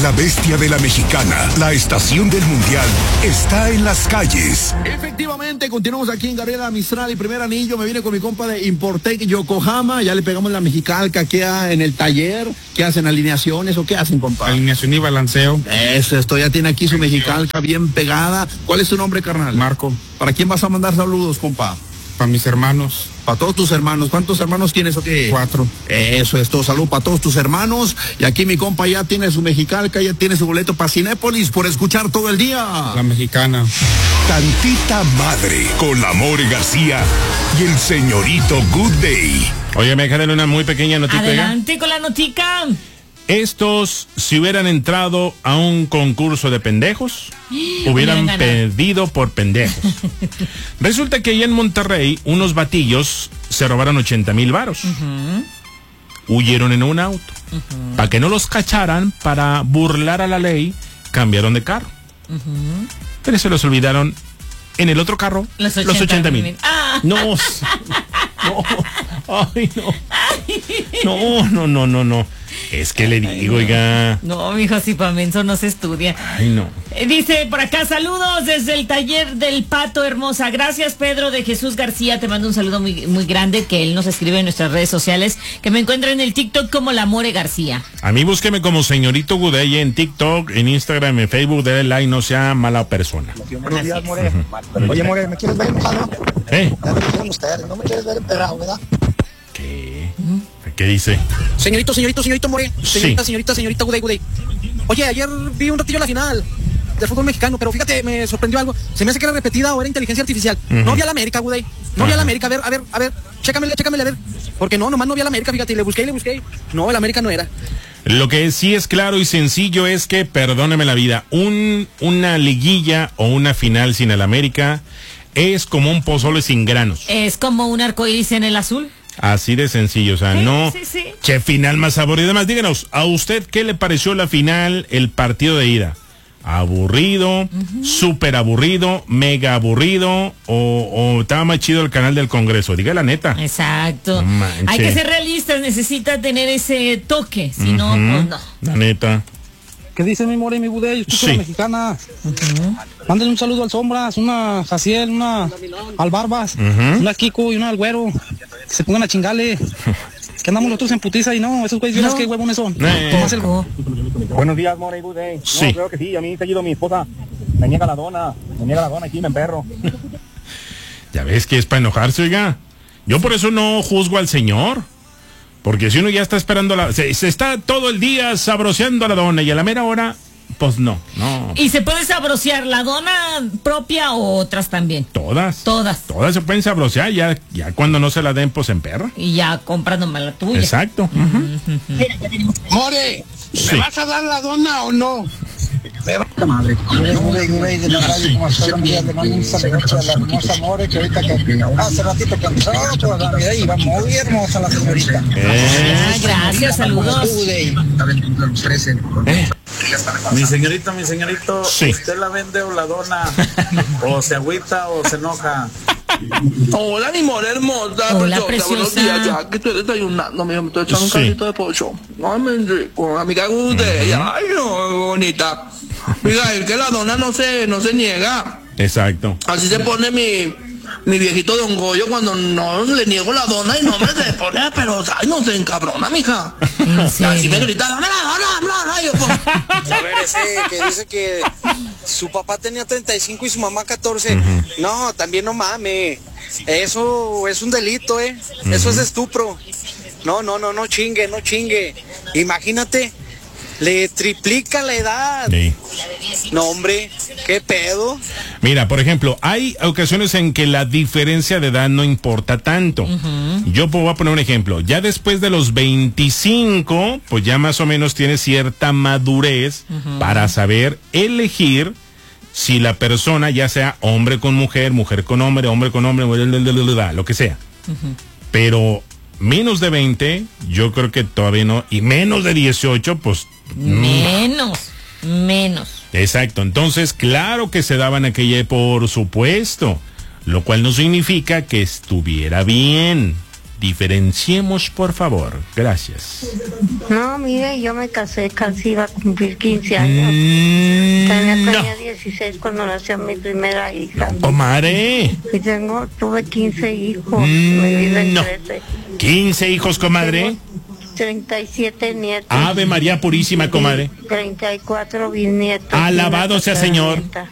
La bestia de la mexicana, la estación del mundial, está en las calles. Efectivamente, continuamos aquí en Gabriela Mistral y Primer Anillo. Me vine con mi compa de Importec Yokohama. Ya le pegamos la mexicalca que en el taller. ¿Qué hacen? ¿Alineaciones o qué hacen, compa? Alineación y balanceo. Eso, esto ya tiene aquí su mexicalca bien pegada. ¿Cuál es tu nombre, carnal? Marco. ¿Para quién vas a mandar saludos, compa? Para mis hermanos. Para todos tus hermanos. ¿Cuántos hermanos tienes o qué? 4. Eso es todo. Salud para todos tus hermanos. Y aquí mi compa ya tiene su mexicalca, ya tiene su boleto para Cinépolis por escuchar todo el día. La mexicana. Tantita madre con la More García y el señorito Good Day. Oye, me dejan una muy pequeña notica. Adelante con la notica. Estos, si hubieran entrado a un concurso de pendejos, hubieran perdido por pendejos. Resulta que allá en Monterrey, unos batillos se robaron 80,000 varos. Huyeron en un auto. Para que no los cacharan, para burlar a la ley, cambiaron de carro. Pero se los olvidaron en el otro carro, los 80,000. No, ay, no. Es que le digo, oiga. No, mijo, si pa' menso no se estudia. Ay, no. Dice por acá, saludos desde el taller del Pato Hermosa. Gracias, Pedro de Jesús García. Te mando un saludo muy, muy grande, que él nos escribe en nuestras redes sociales, que me encuentra en el TikTok como La More García. A mí búsqueme como señorito Gudey en TikTok, en Instagram, en Facebook, dale like, no sea mala persona. Buenos días, More. Oye, More, ¿me quieres ver empezado? No me quieres ver emperrado, ¿verdad? ¿Qué dice? Señorito More. Señorita Gudey. Oye, ayer vi un ratillo la final del fútbol mexicano, pero fíjate, me sorprendió algo. Se me hace que era repetida o era inteligencia artificial. No vi a la América, Gudey. No vi a la América. A ver. Chécamele, a ver. Porque nomás no vi a la América, fíjate, y le busqué. No, el América no era. Lo que sí es claro y sencillo es que, perdóneme la vida, una liguilla o una final sin el América es como un pozole sin granos. Es como un arcoíris en el azul. Así de sencillo, o sea, sí. Che, final más aburrido. Además, díganos, ¿a usted qué le pareció la final, el partido de ida? ¿Aburrido, súper aburrido, mega aburrido o estaba más chido el canal del Congreso? Diga la neta. Exacto. No, hay que ser realistas, necesita tener ese toque, si no, pues no. La neta. ¿Qué dice mi More y mi Budey? Yo escucho la mexicana. Mándale un saludo al Sombras, una Jaciel, una al Barbas, una Kiko y una al Güero. Que se pongan a chingale. Que andamos nosotros en putiza y no, esos güeyes, ¿qué huevones son? Buenos días, More y Budey. Sí. No, creo que sí, a mí seguido mi esposa me niega la dona aquí me emperro. Ya ves que es para enojarse, oiga. Yo por eso no juzgo al señor. Porque si uno ya está esperando se está todo el día sabroseando a la dona y a la mera hora, pues no. ¿Y se puede sabrosear la dona propia o otras también? Todas se pueden sabrosear, ya cuando no se la den, pues en perra. Y ya comprándome la tuya. Exacto. More, ¿me vas a dar la dona o no? Madre. Güey, de la radio, como estoy un día, le mando un saludo a la hermosa More, que ahorita que hace ratito que entró, toda la vida iba muy hermosa la señorita. Gracias, saludos. Mi señorito, sí. ¿Usted la vende o la dona? ¿O se agüita o se enoja? Hola, mi More hermosa. Hola, buenos días, ya que estoy desayunando, me estoy echando un caldito de pollo. Ay, me rico, amiga Gude, ay, no, bonita. Mira, es que la dona no se niega. Exacto. Así se pone mi viejito Don Goyo cuando no le niego la dona y no me se pone, pero ay, no se encabrona, mija. Así me grita, dame la dona, yo, pues. A ver, ese que dice que su papá tenía 35 y su mamá 14. No, también no mames. Eso es un delito, Eso es estupro. No chingue. Imagínate, le triplica la edad. Sí. No, hombre, qué pedo. Mira, por ejemplo, hay ocasiones en que la diferencia de edad no importa tanto. Yo voy a poner un ejemplo. Ya después de los 25, pues ya más o menos tienes cierta madurez para saber elegir si la persona, ya sea hombre con mujer, mujer con hombre con hombre, lo que sea. Pero menos de 20, yo creo que todavía no. Y menos de 18, pues... Menos. Exacto, entonces claro que se daban aquella, por supuesto, lo cual no significa que estuviera bien. Diferenciemos, por favor. Gracias. No, mire, yo me casé, casi iba a cumplir 15 años. Tenía 16 cuando nació mi primera hija. Comadre. Y tuve 15 hijos. Me viven 13. 15 hijos, comadre. Tengo 37 nietos. Ave María Purísima, comadre. 34 bisnietos. Alabado sea Señor.